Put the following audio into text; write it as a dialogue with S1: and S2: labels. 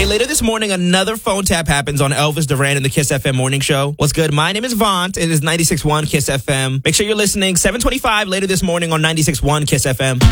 S1: later this morning, another phone tap happens on Elvis Duran in the Kiss FM Morning Show. What's good? My name is Vaunt. It is 96.1 Kiss FM. Make sure you're listening. 7:25 later this morning on 96.1 Kiss FM.